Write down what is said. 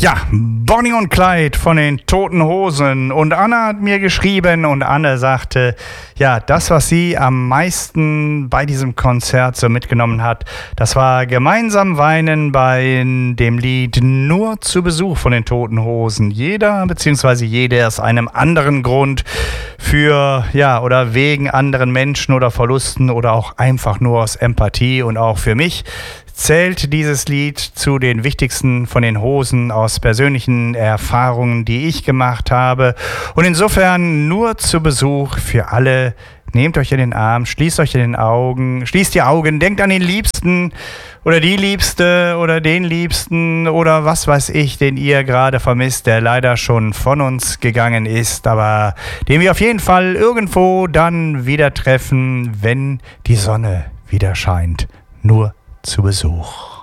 Ja, Bonnie und Clyde von den Toten Hosen. Und Anna hat mir geschrieben und Anne sagte, ja, das, was sie am meisten bei diesem Konzert so mitgenommen hat, das war gemeinsam weinen bei dem Lied Nur zu Besuch von den Toten Hosen. Jeder bzw. jede aus einem anderen Grund für, ja, oder wegen anderen Menschen oder Verlusten oder auch einfach nur aus Empathie und auch für mich zählt dieses Lied zu den wichtigsten von den Hosen aus persönlichen Erfahrungen, die ich gemacht habe. Und insofern nur zu Besuch für alle. Nehmt euch in den Arm, schließt euch in den Augen, schließt die Augen, denkt an den Liebsten oder die Liebste oder den Liebsten oder was weiß ich, den ihr gerade vermisst, der leider schon von uns gegangen ist, aber den wir auf jeden Fall irgendwo dann wieder treffen, wenn die Sonne wieder scheint. Nur zu Besuch.